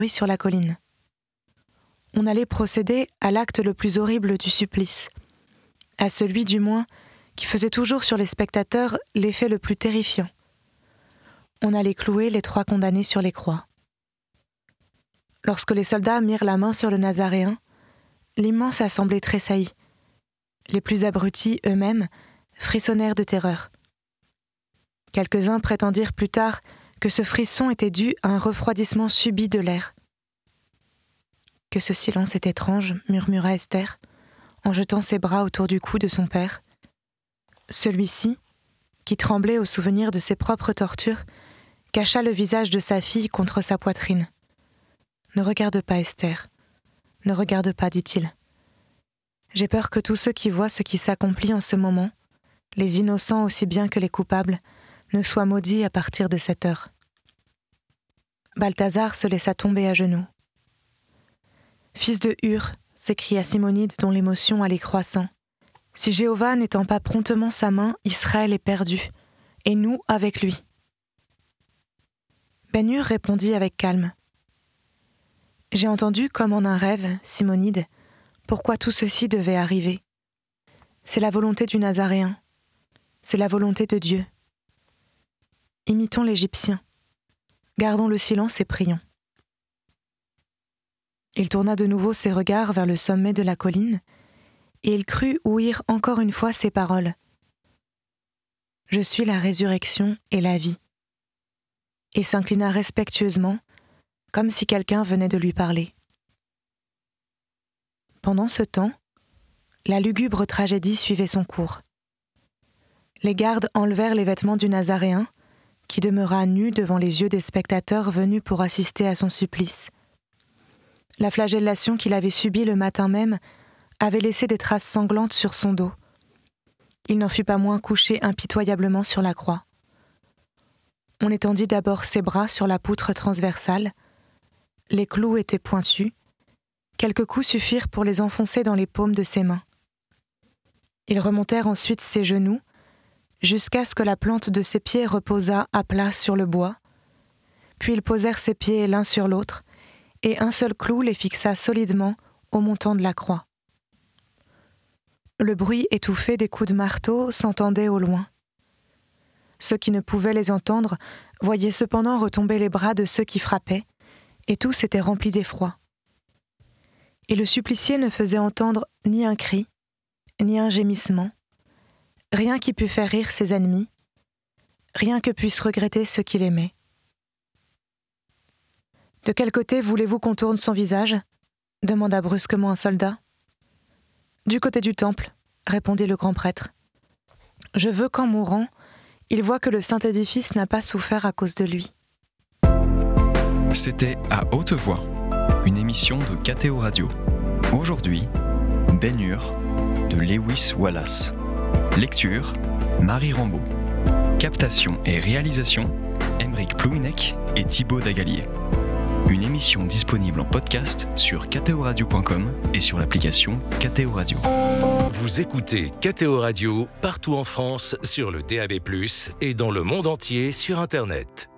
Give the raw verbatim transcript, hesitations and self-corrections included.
sur la colline. On allait procéder à l'acte le plus horrible du supplice, à celui du moins qui faisait toujours sur les spectateurs l'effet le plus terrifiant. On allait clouer les trois condamnés sur les croix. Lorsque les soldats mirent la main sur le Nazaréen, l'immense assemblée tressaillit. Les plus abrutis eux-mêmes frissonnèrent de terreur. Quelques-uns prétendirent plus tard que ce frisson était dû à un refroidissement subit de l'air. « Que ce silence est étrange », murmura Esther, en jetant ses bras autour du cou de son père. Celui-ci, qui tremblait au souvenir de ses propres tortures, cacha le visage de sa fille contre sa poitrine. « Ne regarde pas, Esther. Ne regarde pas, dit-il. J'ai peur que tous ceux qui voient ce qui s'accomplit en ce moment, les innocents aussi bien que les coupables, ne soient maudits à partir de cette heure. » Balthazar se laissa tomber à genoux. « Fils de Hur, s'écria Simonide dont l'émotion allait croissant, si Jéhovah n'étend pas promptement sa main, Israël est perdu, et nous avec lui. » Ben Hur répondit avec calme. « J'ai entendu comme en un rêve, Simonide, pourquoi tout ceci devait arriver. C'est la volonté du Nazaréen, c'est la volonté de Dieu. Imitons l'Égyptien, gardons le silence et prions. » Il tourna de nouveau ses regards vers le sommet de la colline, et il crut ouïr encore une fois ces paroles. « Je suis la résurrection et la vie. » Et s'inclina respectueusement, comme si quelqu'un venait de lui parler. Pendant ce temps, la lugubre tragédie suivait son cours. Les gardes enlevèrent les vêtements du Nazaréen, qui demeura nu devant les yeux des spectateurs venus pour assister à son supplice. La flagellation qu'il avait subie le matin même avait laissé des traces sanglantes sur son dos. Il n'en fut pas moins couché impitoyablement sur la croix. On étendit d'abord ses bras sur la poutre transversale. Les clous étaient pointus. Quelques coups suffirent pour les enfoncer dans les paumes de ses mains. Ils remontèrent ensuite ses genoux, jusqu'à ce que la plante de ses pieds reposât à plat sur le bois. Puis ils posèrent ses pieds l'un sur l'autre, et un seul clou les fixa solidement au montant de la croix. Le bruit étouffé des coups de marteau s'entendait au loin. Ceux qui ne pouvaient les entendre voyaient cependant retomber les bras de ceux qui frappaient, et tous étaient remplis d'effroi. Et le supplicié ne faisait entendre ni un cri, ni un gémissement, rien qui pût faire rire ses ennemis, rien que puisse regretter ceux qu'il aimait. « De quel côté voulez-vous qu'on tourne son visage ?» demanda brusquement un soldat. « Du côté du temple, » répondit le grand prêtre. « Je veux qu'en mourant, il voit que le saint édifice n'a pas souffert à cause de lui. » C'était À Haute Voix, une émission de K T O Radio. Aujourd'hui, Ben Hur de Lewis Wallace. Lecture, Marie Rambaud. Captation et réalisation, Aymeric Plouinec et Thibaut Dagalier. Une émission disponible en podcast sur k t o radio point com et sur l'application K T O Radio. Vous écoutez K T O Radio partout en France sur le D A B plus, et dans le monde entier sur Internet.